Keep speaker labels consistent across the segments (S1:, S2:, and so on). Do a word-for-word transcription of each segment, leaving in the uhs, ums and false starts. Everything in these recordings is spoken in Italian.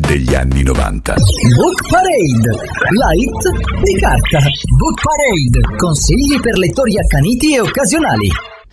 S1: degli anni novanta.
S2: Book Parade, light di carta. Book Parade, consigli per lettori accaniti e occasionali.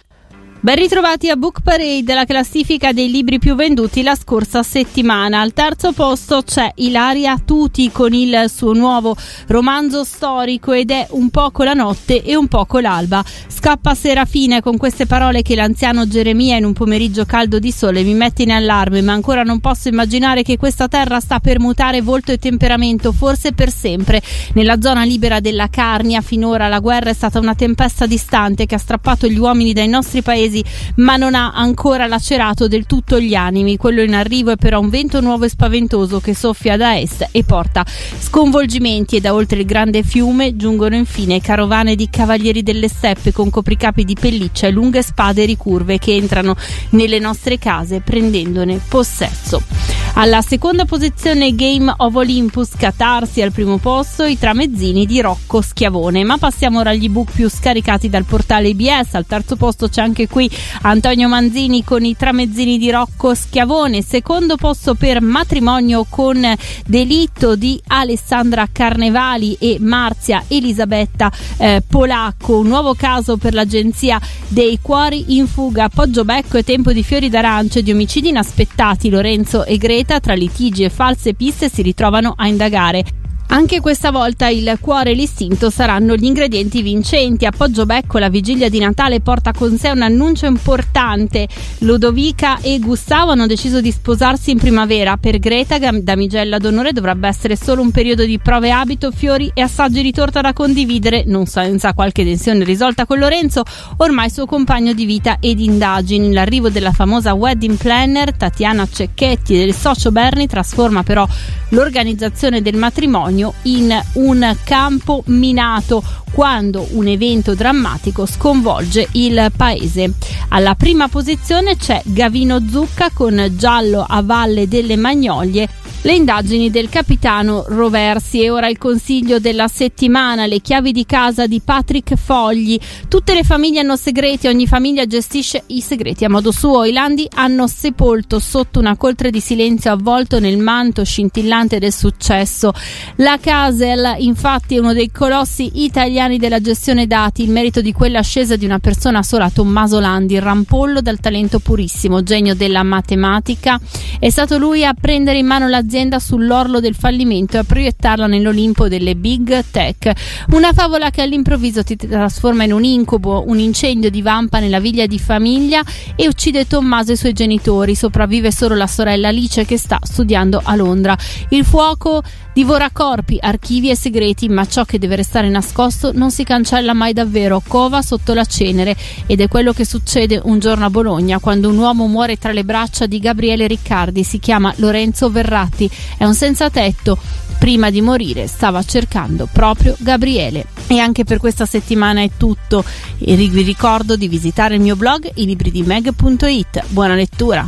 S3: Ben ritrovati a Book Parade, la classifica dei libri più venduti la scorsa settimana. Al terzo posto c'è Ilaria Tuti con il suo nuovo romanzo storico ed è Un poco la notte e un poco l'alba. Scappa Serafina con queste parole che l'anziano Geremia in un pomeriggio caldo di sole mi mette in allarme, ma ancora non posso immaginare che questa terra sta per mutare volto e temperamento, forse per sempre. Nella zona libera della Carnia finora la guerra è stata una tempesta distante che ha strappato gli uomini dai nostri paesi, ma non ha ancora lacerato del tutto gli animi. Quello in arrivo è però un vento nuovo e spaventoso che soffia da est e porta sconvolgimenti, e da oltre il grande fiume giungono infine carovane di cavalieri delle steppe con copricapi di pelliccia e lunghe spade ricurve che entrano nelle nostre case prendendone possesso. Alla seconda posizione Game of Olympus, Catarsi. Al primo posto i tramezzini di Rocco Schiavone. Ma passiamo ora agli ebook più scaricati dal portale I B S. Al terzo posto c'è anche qui Antonio Manzini con i tramezzini di Rocco Schiavone. Secondo posto per Matrimonio con delitto di Alessandra Carnevali e Marzia Elisabetta eh, Polacco. Un nuovo caso per l'agenzia dei cuori in fuga. Poggio-becco e tempo di fiori d'arancia, di omicidi inaspettati. Lorenzo e Greta, tra litigi e false piste, si ritrovano a indagare. Anche questa volta il cuore e l'istinto saranno gli ingredienti vincenti. A Poggio-becco la vigilia di Natale porta con sé un annuncio importante. Ludovica e Gustavo hanno deciso di sposarsi in primavera. Per Greta, damigella d'onore, dovrebbe essere solo un periodo di prove abito, fiori e assaggi di torta da condividere, non senza qualche tensione risolta con Lorenzo, ormai suo compagno di vita ed indagini. L'arrivo della famosa wedding planner Tatiana Cecchetti e del socio Berni trasforma però l'organizzazione del matrimonio in un campo minato quando un evento drammatico sconvolge il paese. Alla prima posizione c'è Gavino Zucca con Giallo a Valle delle Magnolie, le indagini del capitano Roversi. E ora il consiglio della settimana, le chiavi di casa di Patrick Fogli. Tutte le famiglie hanno segreti, ogni famiglia gestisce i segreti a modo suo. I Landi hanno sepolto sotto una coltre di silenzio avvolto nel manto scintillante del successo. La Casel infatti è uno dei colossi italiani della gestione dati, il merito di quella ascesa di una persona sola, Tommaso Landi, rampollo dal talento purissimo, genio della matematica. È stato lui a prendere in mano l'azienda sull'orlo del fallimento e a proiettarla nell'Olimpo delle big tech. Una favola che all'improvviso ti trasforma in un incubo. Un incendio divampa nella villa di famiglia e uccide Tommaso e i suoi genitori. Sopravvive solo la sorella Alice che sta studiando a Londra. Il fuoco divora corpi, archivi e segreti, ma ciò che deve restare nascosto non si cancella mai davvero, cova sotto la cenere. Ed è quello che succede un giorno a Bologna, quando un uomo muore tra le braccia di Gabriele Riccardi. Si chiama Lorenzo Verratti, è un senza tetto. Prima di morire stava cercando proprio Gabriele. E anche per questa settimana è tutto. E vi ricordo di visitare il mio blog i libri di meg punto it. Buona lettura.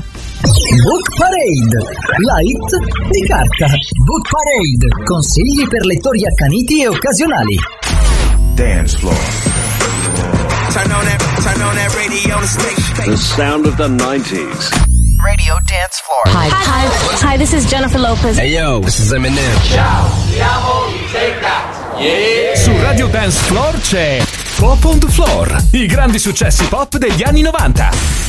S2: Book Parade, light di carta. Book Parade, consigli per lettori accaniti e occasionali.
S1: Dance floor.
S4: Turn on that, turn on that radio station.
S5: The sound of the nineties.
S4: Radio Dance Floor.
S6: Hi. Hi. Hi, this is Jennifer Lopez.
S7: Hey yo, this is Eminem.
S8: Ciao, siamo i Take That. Yeah.
S9: Su Radio Dance Floor c'è Pop on the Floor, i grandi successi pop degli anni novanta.